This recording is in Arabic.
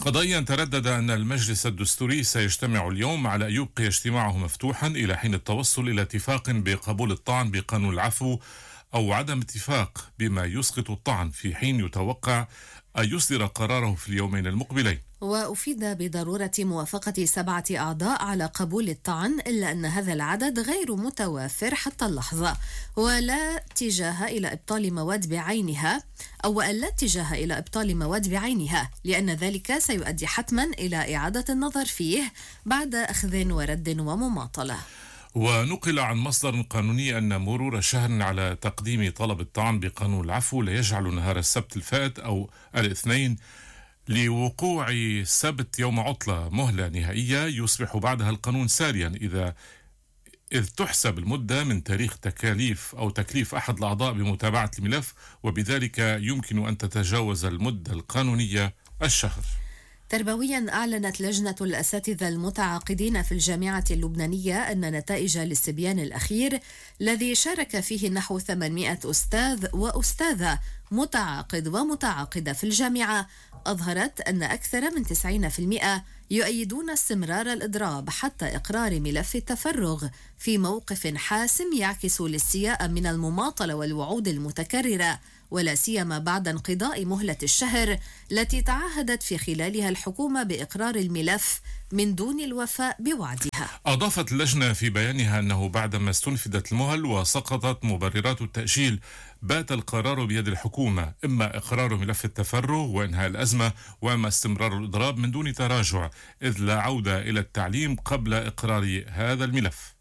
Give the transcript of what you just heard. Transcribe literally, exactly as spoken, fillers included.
قضائيا تردد أن المجلس الدستوري سيجتمع اليوم على أن يبقي اجتماعه مفتوحا إلى حين التوصل إلى اتفاق بقبول الطعن بقانون العفو أو عدم اتفاق بما يسقط الطعن، في حين يتوقع أن يصدر قراره في اليومين المقبلين. وأفيد بضرورة موافقة سبعة أعضاء على قبول الطعن، إلا أن هذا العدد غير متوافر حتى اللحظة، ولا اتجاه إلى إبطال مواد بعينها أو لا اتجاه إلى إبطال مواد بعينها، لأن ذلك سيؤدي حتما إلى إعادة النظر فيه بعد أخذ ورد ومماطلة. ونقل عن مصدر قانوني أن مرور شهر على تقديم طلب الطعن بقانون العفو لا يجعل نهار السبت الفائت أو الاثنين لوقوع سبت يوم عطلة مهلة نهائية يصبح بعدها القانون ساريا، إذا إذ تحسب المدة من تاريخ تكاليف أو تكليف أحد الأعضاء بمتابعة الملف، وبذلك يمكن أن تتجاوز المدة القانونية الشهر. تربويا أعلنت لجنة الأساتذة المتعاقدين في الجامعة اللبنانية أن نتائج الاستبيان الأخير الذي شارك فيه نحو ثمانمائة أستاذ وأستاذة متعاقد ومتعاقدة في الجامعة أظهرت أن أكثر من تسعين بالمئة يؤيدون استمرار الإضراب حتى إقرار ملف التفرغ، في موقف حاسم يعكس الاستياء من المماطلة والوعود المتكررة، ولا سيما بعد انقضاء مهلة الشهر التي تعهدت في خلالها الحكومة بإقرار الملف من دون الوفاء بوعدها. أضافت اللجنة في بيانها أنه بعدما استنفدت المهل وسقطت مبررات التأجيل، بات القرار بيد الحكومة، إما إقرار ملف التفرغ وإنهاء الأزمة، وإما استمرار الإضراب من دون تراجع، إذ لا عودة إلى التعليم قبل إقرار هذا الملف.